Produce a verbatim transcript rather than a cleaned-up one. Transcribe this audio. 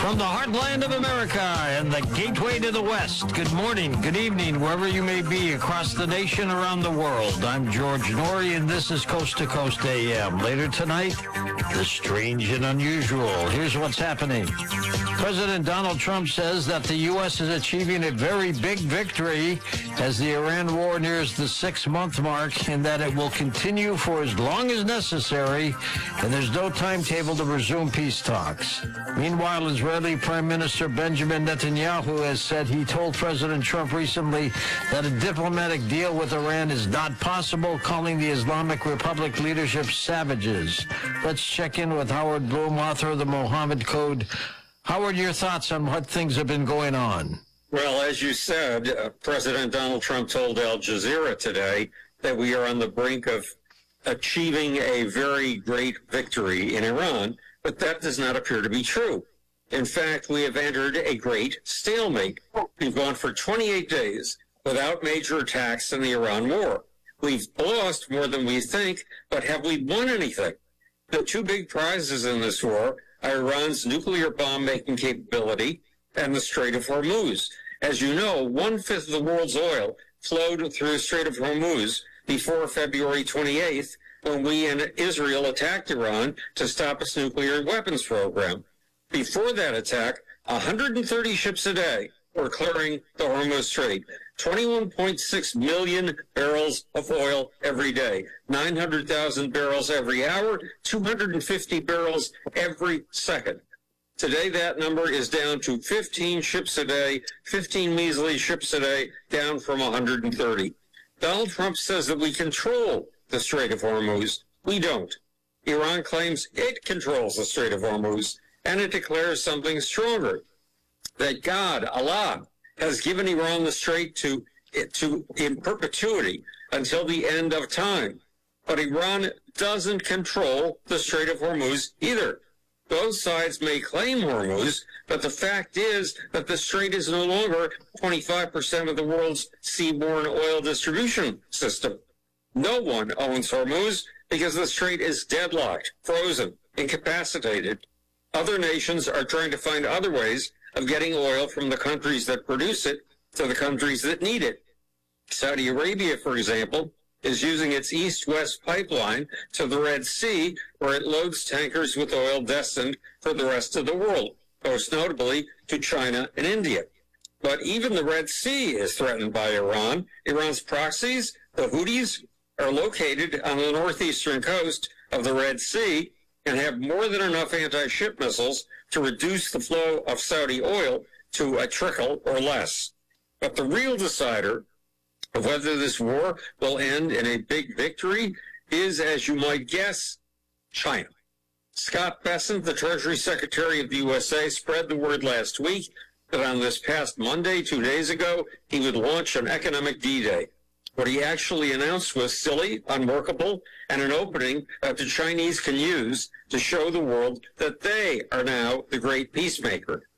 From the heartland of America and the gateway to the West, good morning, good evening, wherever you may be across the nation, around the world. I'm George Noory, and this is Coast to Coast A M. Later tonight, the strange and unusual. Here's what's happening. President Donald Trump says that the U S is achieving a very big victory as the Iran war nears the six-month mark, and that it will continue for as long as necessary, and there's no timetable to resume peace talks. Meanwhile, Israeli Prime Minister Benjamin Netanyahu has said he told President Trump recently that a diplomatic deal with Iran is not possible, calling the Islamic Republic leadership savages. Let's check in with Howard Bloom, author of the Mohammed Code. Howard, your thoughts on what things have been going on? Well, as you said, uh, President Donald Trump told Al Jazeera today that we are on the brink of achieving a very great victory in Iran, but that does not appear to be true. In fact, we have entered a great stalemate. We've gone for twenty-eight days without major attacks in the Iran war. We've lost more than we think, but have we won anything? The two big prizes in this war are Iran's nuclear bomb-making capability and the Strait of Hormuz. As you know, one-fifth of the world's oil flowed through the Strait of Hormuz before February twenty-eighth, when we and Israel attacked Iran to stop its nuclear weapons program. Before that attack, one hundred thirty ships a day were clearing the Hormuz Strait, twenty-one point six million barrels of oil every day, nine hundred thousand barrels every hour, two hundred fifty barrels every second. Today, that number is down to fifteen ships a day, fifteen measly ships a day, down from one hundred thirty. Donald Trump says that we control the Strait of Hormuz. We don't. Iran claims it controls the Strait of Hormuz, and it declares something stronger, that God, Allah, has given Iran the strait to, to in perpetuity until the end of time. But Iran doesn't control the Strait of Hormuz either. Both sides may claim Hormuz, but the fact is that the strait is no longer twenty-five percent of the world's seaborne oil distribution system. No one owns Hormuz because the strait is deadlocked, frozen, incapacitated. Other nations are trying to find other ways of getting oil from the countries that produce it to the countries that need it. Saudi Arabia, for example, is using its east-west pipeline to the Red Sea, where it loads tankers with oil destined for the rest of the world, most notably to China and India. But even the Red Sea is threatened by Iran. Iran's proxies, the Houthis, are located on the northeastern coast of the Red Sea and have more than enough anti-ship missiles to reduce the flow of Saudi oil to a trickle or less. But the real decider of whether this war will end in a big victory is, as you might guess, China. Scott Bessent, the Treasury Secretary of the U S A, spread the word last week that on this past Monday, two days ago, he would launch an economic D-Day. What he actually announced was silly, unworkable, and an opening that the Chinese can use to show the world that they are now the great peacemaker.